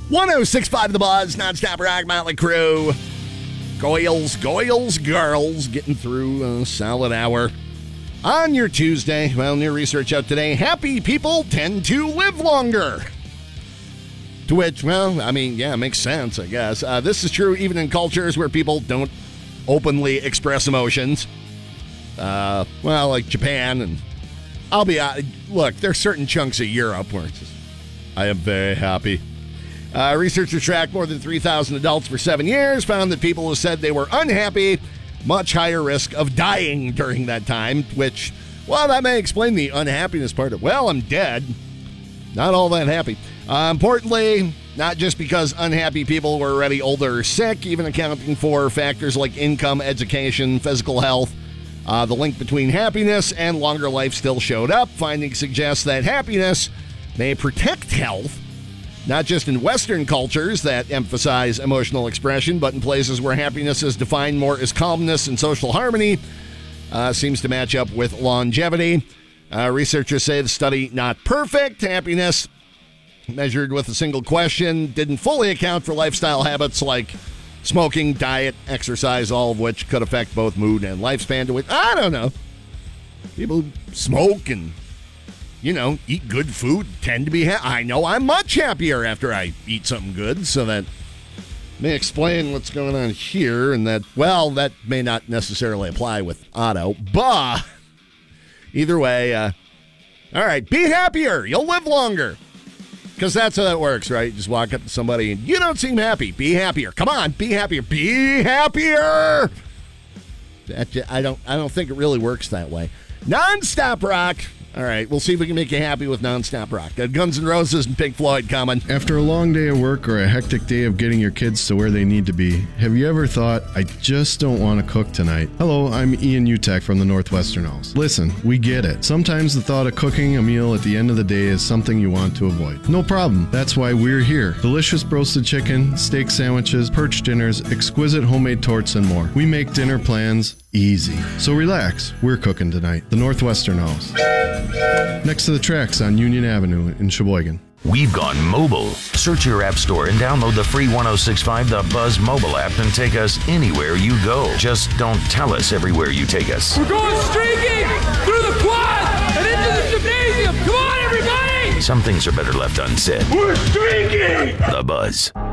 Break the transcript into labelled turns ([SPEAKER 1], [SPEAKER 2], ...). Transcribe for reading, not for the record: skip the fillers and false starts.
[SPEAKER 1] 106.5 The Buzz, nonstop rock, Motley Crue. Goyles, girls, getting through a solid hour. On your Tuesday, well, new research out today, happy people tend to live longer. To which, well, I mean, yeah, it makes sense, I guess. This is true even in cultures where people don't openly express emotions. Well, like Japan, and I'll be honest, look, there's certain chunks of Europe where it's just, I am very happy. Researchers tracked more than 3,000 adults for 7 years, found that people who said they were unhappy, much higher risk of dying during that time, which, well, that may explain the unhappiness part of, well, I'm dead. Not all that happy. Importantly, not just because unhappy people were already older or sick, even accounting for factors like income, education, physical health. The link between happiness and longer life still showed up. Findings suggest that happiness may protect health, not just in Western cultures that emphasize emotional expression, but in places where happiness is defined more as calmness and social harmony, seems to match up with longevity. Researchers say the study not perfect. Happiness, measured with a single question, didn't fully account for lifestyle habits like smoking, diet, exercise, all of which could affect both mood and lifespan. To which, I don't know. People who smoke and, eat good food tend to be I know I'm much happier after I eat something good, so that may explain what's going on here, and that, well, that may not necessarily apply with Otto, but either way, all right, be happier. You'll live longer. Because that's how that works, right? You just walk up to somebody and you don't seem happy. Be happier. Come on, be happier. Be happier. I don't think it really works that way. Nonstop rock. All right, we'll see if we can make you happy with nonstop rock. Got Guns N' Roses and Pink Floyd coming.
[SPEAKER 2] After a long day of work or a hectic day of getting your kids to where they need to be, have you ever thought, I just don't want to cook tonight? Hello, I'm Ian Utek from the Northwestern House. Listen, we get it. Sometimes the thought of cooking a meal at the end of the day is something you want to avoid. No problem. That's why we're here. Delicious roasted chicken, steak sandwiches, perch dinners, exquisite homemade torts, and more. We make dinner plans easy. So relax. We're cooking tonight. The Northwestern House. Next to the tracks on Union Avenue in Sheboygan.
[SPEAKER 3] We've gone mobile. Search your app store and download the free 106.5 The Buzz mobile app and take us anywhere you go. Just don't tell us everywhere you take us.
[SPEAKER 4] We're going streaking through the quad and into the gymnasium. Come on, everybody!
[SPEAKER 3] Some things are better left unsaid.
[SPEAKER 4] We're streaking!
[SPEAKER 3] The Buzz.